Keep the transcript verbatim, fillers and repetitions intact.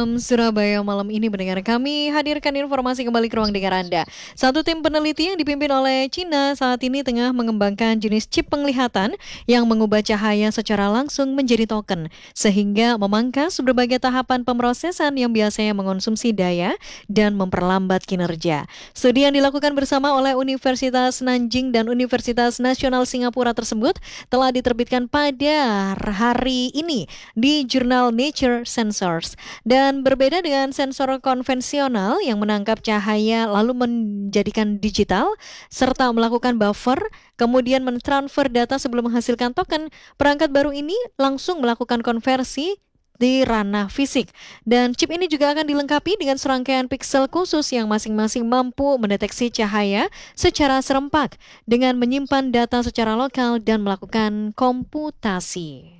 malam Surabaya. Malam ini mendengar kami hadirkan informasi kembali ke ruang dengar Anda. Satu tim peneliti yang dipimpin oleh Cina saat ini tengah mengembangkan jenis chip penglihatan yang mengubah cahaya secara langsung menjadi token, sehingga memangkas berbagai tahapan pemrosesan yang biasanya mengonsumsi daya dan memperlambat kinerja. Studi yang dilakukan bersama oleh Universitas Nanjing dan Universitas Nasional Singapura tersebut telah diterbitkan pada hari ini di jurnal Nature Sensors. Dan berbeda dengan sensor konvensional yang menangkap cahaya lalu menjadikan digital serta melakukan buffer, kemudian mentransfer data sebelum menghasilkan token, perangkat baru ini langsung melakukan konversi di ranah fisik. Dan chip ini juga akan dilengkapi dengan serangkaian piksel khusus yang masing-masing mampu mendeteksi cahaya secara serempak dengan menyimpan data secara lokal dan melakukan komputasi.